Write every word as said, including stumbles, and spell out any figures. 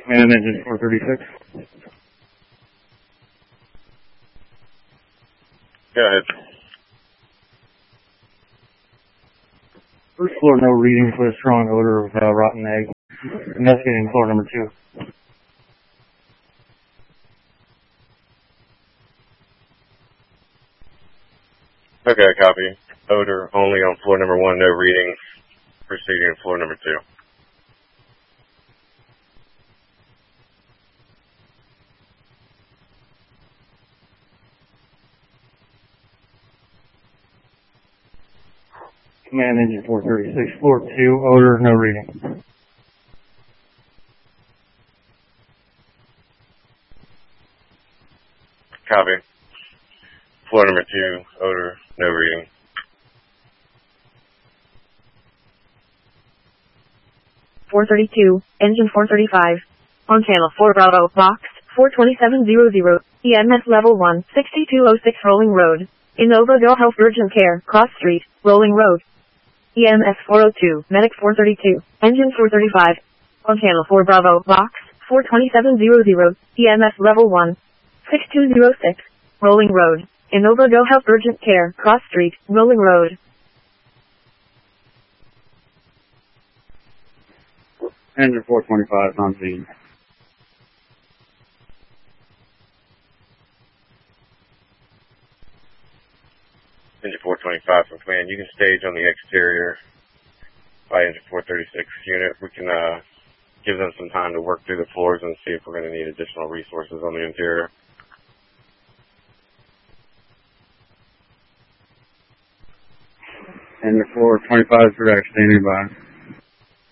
Command engine four thirty-six. Go ahead. First floor, no readings with a strong odor of uh, rotten egg. Investigating floor number two. Okay, copy. Odor only on floor number one, no readings. Proceeding to floor number two. Command engine four thirty-six, floor two, odor, no reading. Copy. Floor number two, odor, no reading. four thirty-two, engine four thirty-five. On channel four Bravo, box, four twenty-seven hundred, E M S level one, sixty-two oh six Rolling Road. Innova Go Health Urgent Care, Cross Street, Rolling Road. E M S four oh two, Medic four thirty-two, engine four thirty-five. On channel four Bravo, box, four twenty-seven hundred, E M S level one, sixty-two oh six, Rolling Road. Innova Go Health Urgent Care, Cross Street, Rolling Road. Engine four twenty-five, on scene. Engine four twenty-five from command. You can stage on the exterior by engine four thirty-six unit. We can uh, give them some time to work through the floors and see if we're going to need additional resources on the interior. Engine four twenty-five, direct, standing by.